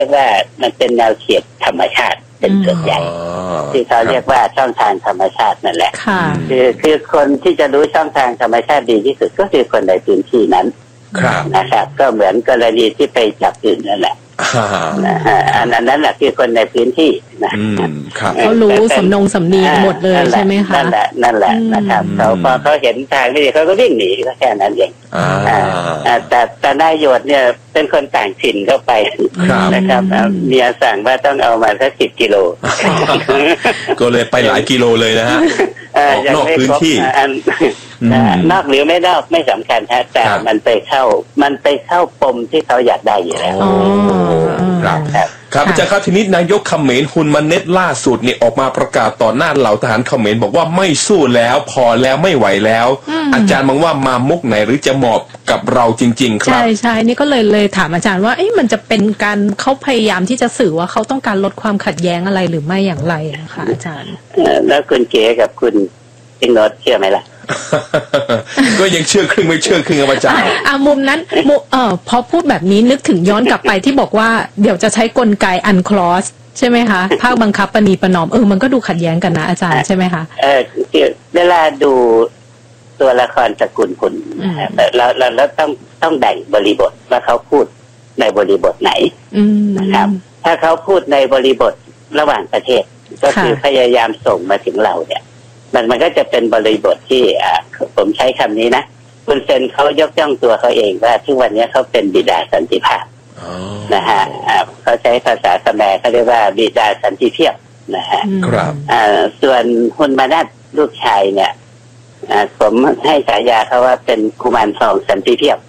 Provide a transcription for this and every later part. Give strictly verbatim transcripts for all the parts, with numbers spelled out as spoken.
รียกว่ามันเป็นแนวเขตธรรมชาติเป็นส่วนใหญ่ที่เขาเรียกว่าช่องทางธรรมชาตินั่นแหละคือคือคนที่จะรู้ช่องทางธรรมชาติดีที่สุดก็คือคนในพื้นที่นั้นนะครับก็เหมือนกรณีที่ไปจับอึ่งนั่นแหละอันนั้นแหละคือคนในพื้นที่นะเขารู้สำนงสำเนียงหมดเลยใช่ไหมคะนั่นแหละนั่นแหละนะครับเขาพอเขาเห็นทางไม่ดีเขาก็วิ่งหนีก็แค่นั้นเองแต่แต่นายโยชน์เนี่ยเป็นคนต่างถิ่นเข้าไปนะครับเมียสั่งว่าต้องเอามาสักสิบกิโลก็เลยไปหลายกิโลเลยนะฮะออกนอกพื้นที่นอกหรือไม่นอกไม่สำคัญฮะแต่มันไปเข้ามันไปเข้าปมที่เขาอยากได้อยู่แล้วครับครับอาจารย์ครับทีนี้นายกเขมรฮุนมาเน็ตล่าสุดเนี่ยออกมาประกาศต่อหน้าเหล่าทหารเขมรบอกว่าไม่สู้แล้วพอแล้วไม่ไหวแล้วอาจารย์มองว่ามามุกไหนหรือจะเหมาะกับเราจริงๆครับใช่ใช่นี่ก็เลยเลยถามอาจารย์ว่าเอ๊ะมันจะเป็นการเขาพยายามที่จะสื่อว่าเขาต้องการลดความขัดแย้งอะไรหรือไม่อย่างไรนะคะอาจารย์แล้วคุณเก๋กับคุณจิงโนดเชื่อไหมล่ะก็ยังเชื่อครึ่งไม่เชื่อครึ่งอาจารย์อ่ามุมนั้นเออพอพูดแบบนี้นึกถึงย้อนกลับไปที่บอกว่าเดี๋ยวจะใช้กลไกอันคลอสใช่ไหมคะภาคบังคับปณีประนอมเออมันก็ดูขัดแย้งกันนะอาจารย์ใช่ไหมคะเออเวลาดูตัวละครสกุลคุณเราเราเราต้องต้องแบ่งบริบทว่าเขาพูดในบริบทไหนนะครับถ้าเขาพูดในบริบทระหว่างประเทศก็คือพยายามส่งมาถึงเราเนี่ยมันมันก็จะเป็นบริบทที่อ่าผมใช้คำนี้นะคุณเซนเขายกย่องตัวเขาเองว่าทุกวันนี้เขาเป็นบิดาสันติภาพนะฮะเขาใช้ภาษาสแมเขาเรียกว่าบิดาสันติเพียบนะฮะครับอ่าส่วนฮุนมานัทลูกชายเนี่ยอ่าผมให้ฉายาเขาว่าเป็นกุมารทองสันติเพียบ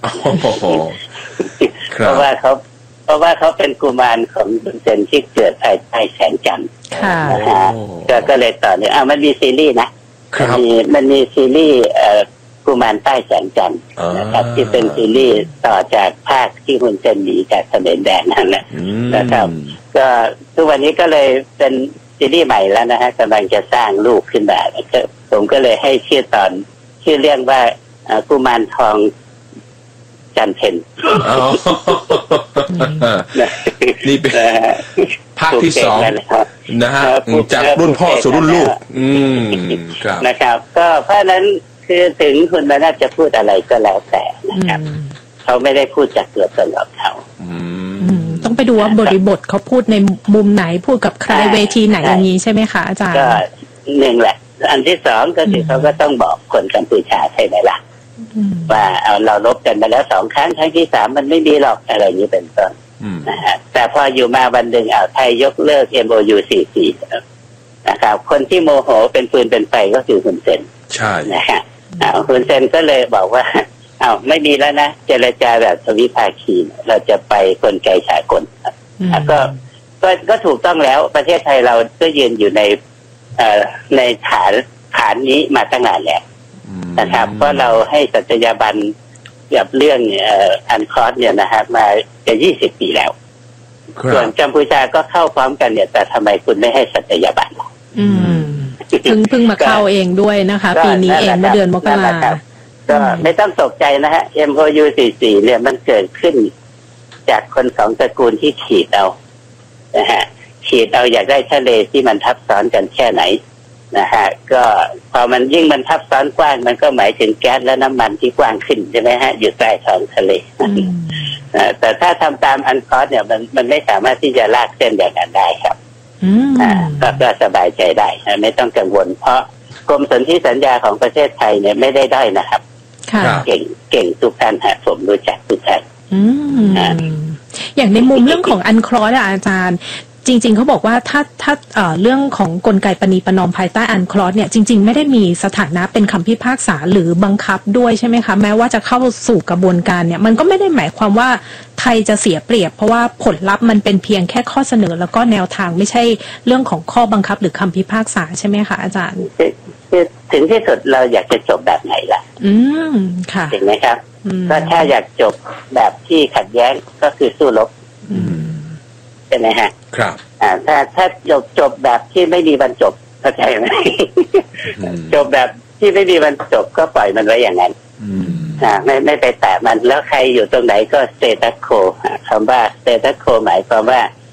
เพราะว่าเขาเพราะว่าเขาเป็นกุมารของคุณเซนที่เกิดภายใต้แสงจันทร์นะฮะก็ก็เลยต่อเนี่ยอ่ามันมีซีรีส์นะมันมีมันมีซีรีส์เอ่อกุมารใต้แสงจันทร์นะครับที่เป็นซีรีส์ต่อจากภาคที่คุณเซนหนีจากเขมรแดนนั่นแหละนะครับก็ทุกวันนี้ก็เลยเป็นซีรีส์ใหม่แล้วนะฮะกำลังจะสร้างลูกขึ้นมาผมก็เลยให้ชื่อตอนชื่อเรื่องว่ากุมารทองจันเพ็ญนี่เป็นภาคที่สองนะฮะจากรุ่นพ่อสู่รุ่นลูกอืมครับนะครับก็เพราะนั้นคือถึงคุณมาน่าจะพูดอะไรก็แล้วแต่นะครับเขาไม่ได้พูดจากตัวตนของเขาต้องไปดูว่าบริบทเขาพูดในมุมไหนพูดกับใครเวทีไหนอย่างนี้ใช่ไหมคะอาจารย์ก็หนึ่งแหละอันที่สองก็คือเขาก็ต้องบอกคนกัมพูชาใช่ไหมล่ะว่าเอาเราลบกันมาแล้วสองครั้งครั้งที่สามมันไม่มีหรอกอะไรนี้เป็นต้นนะฮะแต่พออยู่มาวันหนึ่งเอาไทยยกเลิก เอ็ม โอ ยู สี่สิบสี่นะครับคนที่โมโหเป็นปืนเป็นไฟก็คือฮุนเซนใช่นะฮะฮุนเซนก็เลยบอกว่าเอาไม่มีแล้วนะเจรจาแบบสวิภาคีเราจะไปกลไกสากลก็ก็ก็ถูกต้องแล้วประเทศไทยเราก็ยืนอยู่ในเอ่อในฐานฐานนี้มาตั้งนานแล้วนะครับเพราะเราให้สัตยาบันกับเรื่องเอ่ออันคอสเนี่ยนะฮะมาจะยี่สิบปีแล้วส่วนกัมพูชาก็เข้าพร้อมกันเนี่ยแต่ทำไมคุณไม่ให้สัตยาบันอืมเพิ่งเพิ่งมาเข้าเองด้วยนะคะปีนี้เองเมื่อเดือนมกราก็ไม่ต้องตกใจนะฮะ เอ็ม โอ ยู สี่สิบสี่เนี่ยมันเกิดขึ้นจากคนสองตระกูลที่ขีดเอานะฮะขีดเอาอยากได้ทะเลที่มันทับซ้อนกันแค่ไหนนะฮะก็พอมันยิ่งมันทับซ้อนกว้างมันก็หมายถึงแก๊สและน้ำมันที่กว้างขึ้นใช่ไหมฮะอยู่ใต้ท้องทะเลแต่ถ้าทำตามอันคอสเนี่ยมันมันไม่สามารถที่จะลากเส้นอย่างนั้นได้ครับอ่าก็ก็สบายใจได้ไม่ต้องกังวลเพราะกรมสนธิสัญญาของประเทศไทยเนี่ยไม่ได้ได้นะครับเก่งเก่งทุกท่านฮะผมรู้จักทุกท่านอย่างในมุมเรื่องของอันคลอสอาจารย์จริงๆเขาบอกว่าถ้าถ้าเอ่อเรื่องของกลไกปณีประนอมภายใต้อันคลอสเนี่ยจริงๆไม่ได้มีสถานะเป็นคำพิพากษาหรือบังคับด้วยใช่ไหมคะแม้ว่าจะเข้าสู่กระบวนการเนี่ยมันก็ไม่ได้หมายความว่าไทยจะเสียเปรียบเพราะว่าผลลัพธ์มันเป็นเพียงแค่ข้อเสนอแล้วก็แนวทางไม่ใช่เรื่องของข้อบังคับหรือคำพิพากษาใช่ไหมคะอาจารย์ถึงที่สุดเราอยากจะจบแบบไหนล่ะอืมค่ะจริงไหมครับก็ถ้าอยากจบแบบที่ขัดแย้งก็คือสู้รบใช่ไหมฮะครับอ่าถ้าถ้าจบจบแบบที่ไม่มีวันจบเข้าใจไหมจบแบบที่ไม่มีวันจบก็ปล่อยมันไว้อย่างนั้นอ่าไม่ไม่ไปแตะมันแล้วใครอยู่ตรงไหนก็สเตตัสโคคำว่าสเตตัสโคหมายความว่า